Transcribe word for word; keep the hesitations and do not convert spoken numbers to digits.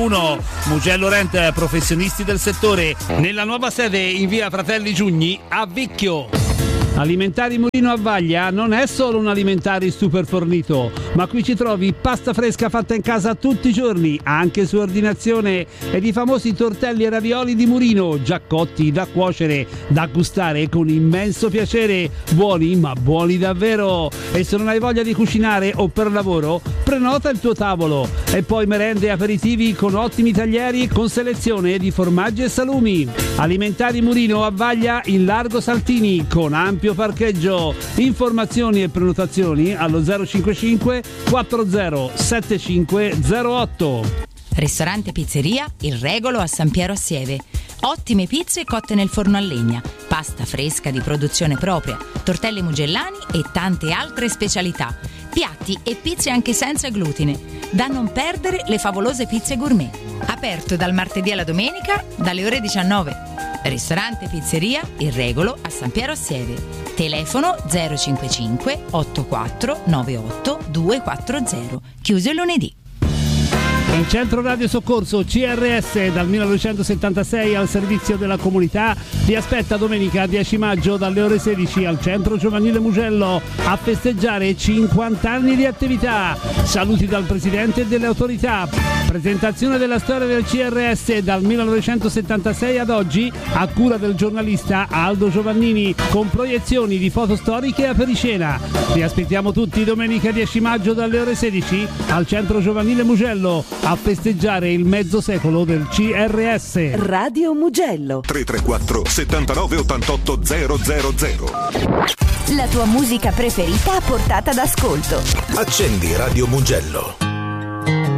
uno. Mugello Rent, professionisti del settore, nella nuova sede in via Fratelli Giugni a Vicchio. Alimentari Murino a Vaglia non è solo un alimentari super fornito, ma qui ci trovi pasta fresca fatta in casa tutti i giorni, anche su ordinazione, ed i famosi tortelli e ravioli di Murino, già cotti da cuocere, da gustare con immenso piacere, buoni ma buoni davvero. E se non hai voglia di cucinare o per lavoro, prenota il tuo tavolo. E poi merende e aperitivi con ottimi taglieri con selezione di formaggi e salumi. Alimentari Murino a Vaglia in Largo Saltini con ampio parcheggio. Informazioni e prenotazioni allo zero cinquantacinque quattanta settantacinque zero otto. Ristorante Pizzeria Il Regolo a San Piero a Sieve. Ottime pizze cotte nel forno a legna, pasta fresca di produzione propria, tortelli mugellani e tante altre specialità. Piatti e pizze anche senza glutine. Da non perdere le favolose pizze gourmet. Aperto dal martedì alla domenica dalle ore diciannove. Ristorante Pizzeria Il Regolo a San Piero a Sieve. Telefono zero cinquantacinque ottantaquattro novantotto duecentoquaranta. Chiuso il lunedì. Il Centro Radio Soccorso C R S dal millenovecentosettantasei al servizio della comunità vi aspetta domenica dieci maggio dalle ore sedici al Centro Giovanile Mugello a festeggiare cinquanta anni di attività. Saluti dal Presidente e delle autorità. Presentazione della storia del C R S dal millenovecentosettantasei ad oggi a cura del giornalista Aldo Giovannini con proiezioni di foto storiche a Pericena. Vi aspettiamo tutti domenica dieci maggio dalle ore sedici al Centro Giovanile Mugello a festeggiare il mezzo secolo del C R S. Radio Mugello tre tre quattro settantanove ottantotto zero zero zero. La tua musica preferita a portata d'ascolto. Accendi Radio Mugello.